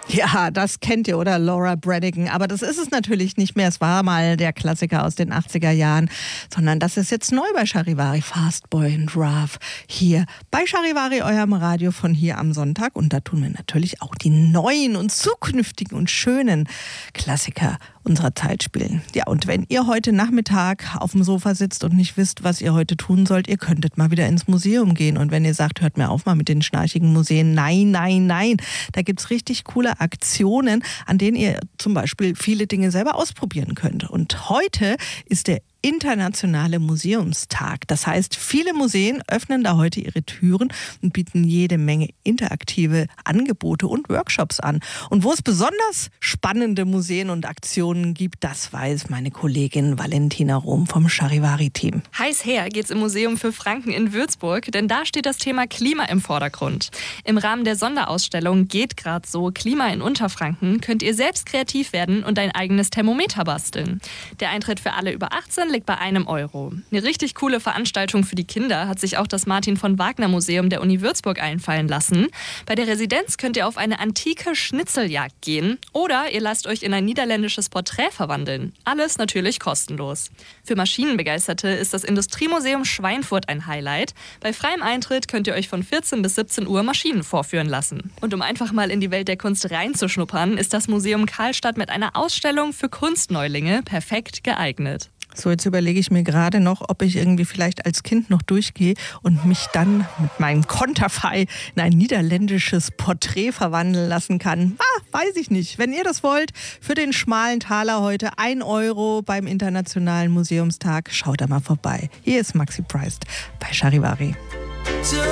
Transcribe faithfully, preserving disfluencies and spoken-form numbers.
Ja, das kennt ihr, oder? Laura Branigan. Aber das ist es natürlich nicht mehr. Es war mal der Klassiker aus den achtziger Jahren. Sondern das ist jetzt neu bei Charivari. Fastboy and Rave. Hier bei Charivari, eurem Radio von hier am Sonntag. Und da tun wir natürlich auch die neuen und zukünftigen und schönen Klassiker unserer Zeit spielen. Ja, und wenn ihr heute Nachmittag auf dem Sofa sitzt und nicht wisst, was ihr heute tun sollt, ihr könntet mal wieder ins Museum gehen. Und wenn ihr sagt, hört mir auf mal mit den schnarchigen Museen. Nein, nein, nein. Da gibt's richtig coole Aktionen, an denen ihr zum Beispiel viele Dinge selber ausprobieren könnt. Und heute ist der Internationale Museumstag. Das heißt, viele Museen öffnen da heute ihre Türen und bieten jede Menge interaktive Angebote und Workshops an. Und wo es besonders spannende Museen und Aktionen gibt, das weiß meine Kollegin Valentina Rom vom Charivari-Team. Heiß her geht's im Museum für Franken in Würzburg, denn da steht das Thema Klima im Vordergrund. Im Rahmen der Sonderausstellung Geht grad so Klima in Unterfranken könnt ihr selbst kreativ werden und ein eigenes Thermometer basteln. Der Eintritt für alle über achtzehn liegt bei einem Euro. Eine richtig coole Veranstaltung für die Kinder hat sich auch das Martin von Wagner Museum der Uni Würzburg einfallen lassen. Bei der Residenz könnt ihr auf eine antike Schnitzeljagd gehen oder ihr lasst euch in ein niederländisches Porträt verwandeln. Alles natürlich kostenlos. Für Maschinenbegeisterte ist das Industriemuseum Schweinfurt ein Highlight. Bei freiem Eintritt könnt ihr euch von vierzehn bis siebzehn Uhr Maschinen vorführen lassen. Und um einfach mal in die Welt der Kunst reinzuschnuppern, ist das Museum Karlstadt mit einer Ausstellung für Kunstneulinge perfekt geeignet. So, jetzt überlege ich mir gerade noch, ob ich irgendwie vielleicht als Kind noch durchgehe und mich dann mit meinem Konterfei in ein niederländisches Porträt verwandeln lassen kann. Ah, weiß ich nicht. Wenn ihr das wollt, für den schmalen Taler heute ein Euro beim Internationalen Museumstag, schaut da mal vorbei. Hier ist Maxi Priest bei Charivari.